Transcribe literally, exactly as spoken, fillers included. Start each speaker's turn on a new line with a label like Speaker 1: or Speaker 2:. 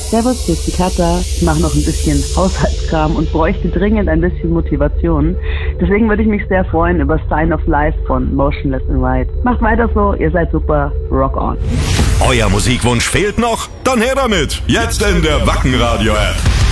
Speaker 1: Servus, hier ist die Katha. Ich mache noch ein bisschen Haushaltskram und bräuchte dringend ein bisschen Motivation. Deswegen würde ich mich sehr freuen über Sign of Life von Motionless in White. Macht weiter so, ihr seid super. Rock on.
Speaker 2: Euer Musikwunsch fehlt noch? Dann her damit. Jetzt in der Wacken Radio App.